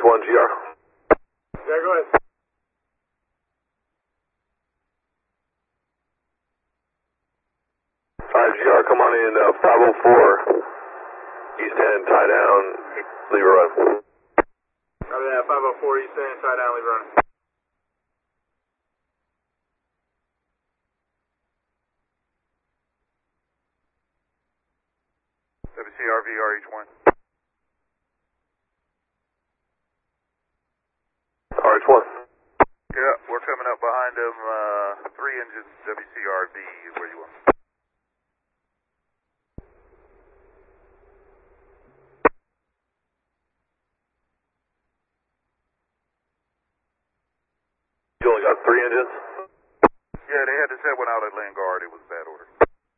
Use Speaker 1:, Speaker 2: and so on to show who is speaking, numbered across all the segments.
Speaker 1: RH1GR.
Speaker 2: Yeah, go ahead.
Speaker 1: GR, come on in, 504, East End, tie down, leave a run.
Speaker 2: Copy that, 504 East End, tie down, leave running.
Speaker 3: WCRV RH1.
Speaker 1: RH1.
Speaker 3: Yeah, we're coming up behind them, 3 engines, WCRV is where you are.
Speaker 1: You only got 3 engines?
Speaker 3: Yeah, they had to set one out at Landguard. It was a bad order.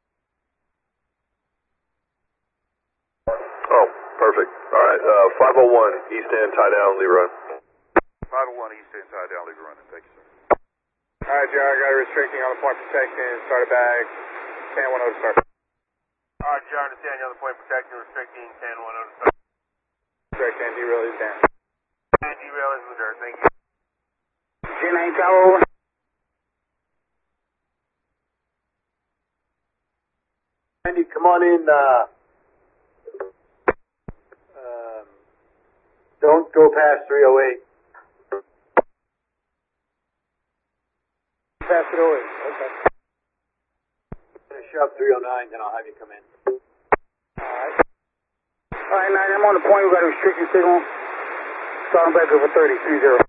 Speaker 1: Oh, perfect. Alright, 501, East End, tie down, leave a run.
Speaker 3: 501 East End, tie down, leave it running. Thank you, sir.
Speaker 2: Alright, JR, got a restricting on the point protection, started back, 10-1-0 to start. Alright, JR, understand you're on the point protection, restricting, 10-1-0 to start. Correct, and derail is down. And derail is in the dirt, thank you. G9 Tower.
Speaker 4: Andy, come on in, don't go past 308.
Speaker 2: Pass it away, okay.
Speaker 4: Finish up 309, then I'll have you come in.
Speaker 2: Alright. Alright, 9, I'm on the point, we got a restricted signal. Starting back over 30, 30.